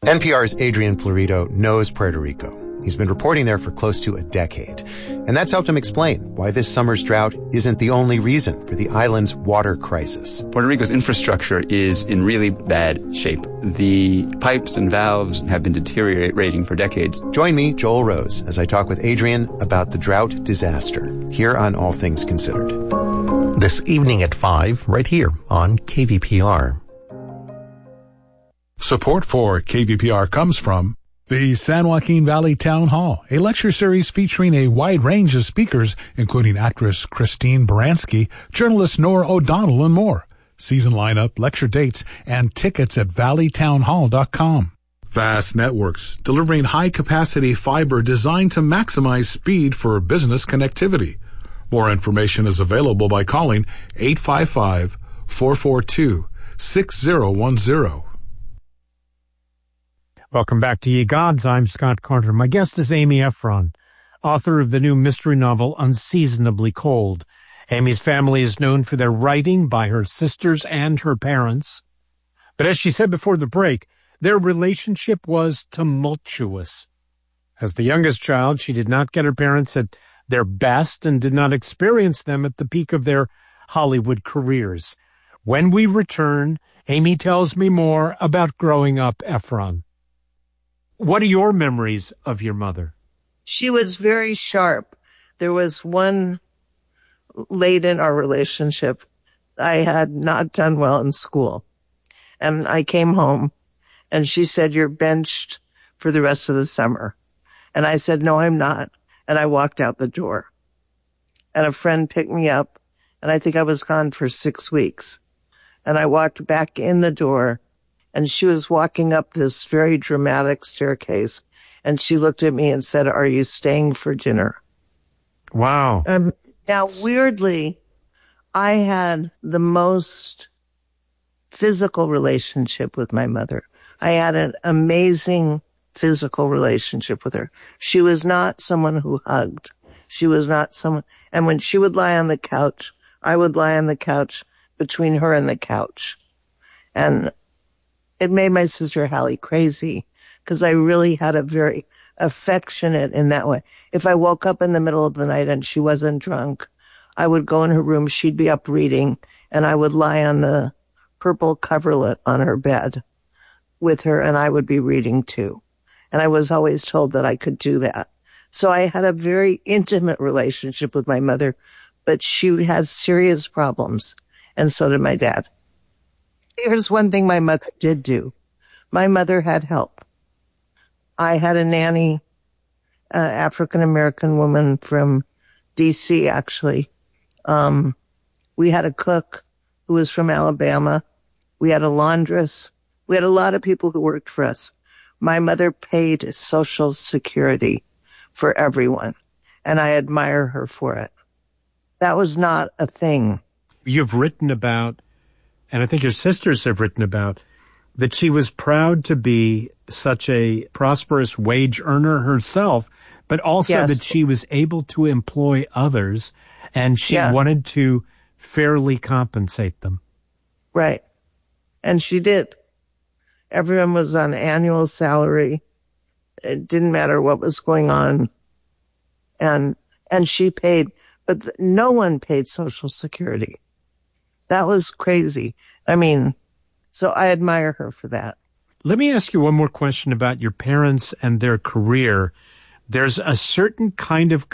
NPR's Adrian Florido knows Puerto Rico. He's been reporting there for close to a decade. And that's helped him explain why this summer's drought isn't the only reason for the island's water crisis. Puerto Rico's infrastructure is in really bad shape. The pipes and valves have been deteriorating for decades. Join me, Joel Rose, as I talk with Adrian about the drought disaster here on All Things Considered. This evening at 5, right here on KVPR. Support for KVPR comes from the San Joaquin Valley Town Hall, a lecture series featuring a wide range of speakers, including actress Christine Baranski, journalist Nora O'Donnell, and more. Season lineup, lecture dates, and tickets at valleytownhall.com. Fast Networks, delivering high-capacity fiber designed to maximize speed for business connectivity. More information is available by calling 855-442-6010. Welcome back to Ye Gods. I'm Scott Carter. My guest is Amy Ephron, author of the new mystery novel Unseasonably Cold. Amy's family is known for their writing by her sisters and her parents. But as she said before the break, their relationship was tumultuous. As the youngest child, she did not get her parents at their best and did not experience them at the peak of their Hollywood careers. When we return, Amy tells me more about growing up Ephron. What are your memories of your mother? She was very sharp. There was one late in our relationship. I had not done well in school. And I came home and she said, "You're benched for the rest of the summer." And I said, "No, I'm not." And I walked out the door. And a friend picked me up, and I think I was gone for 6 weeks. And I walked back in the door, and she was walking up this very dramatic staircase, and she looked at me and said, "Are you staying for dinner?" Wow. Now, weirdly, I had the most physical relationship with my mother. I had an amazing physical relationship with her. She was not someone who hugged. She was not someone, and when she would lie on the couch, I would lie on the couch between her and the couch. And it made my sister Hallie crazy because I really had a very affectionate in that way. If I woke up in the middle of the night and she wasn't drunk, I would go in her room, she'd be up reading, and I would lie on the purple coverlet on her bed with her, and I would be reading too. And I was always told that I could do that. So I had a very intimate relationship with my mother, but she had serious problems, and so did my dad. Here's one thing my mother did do. My mother had help. I had a nanny, African-American woman from D.C., actually. We had a cook who was from Alabama. We had a laundress. We had a lot of people who worked for us. My mother paid Social Security for everyone, and I admire her for it. That was not a thing. You've written about, and I think your sisters have written about, that she was proud to be such a prosperous wage earner herself, but also that she was able to employ others, and she wanted to fairly compensate them. Right. And she did. Everyone was on annual salary. It didn't matter what was going on. And she paid, but no one paid Social Security. That was crazy. I mean, so I admire her for that. Let me ask you one more question about your parents and their career. There's a certain kind of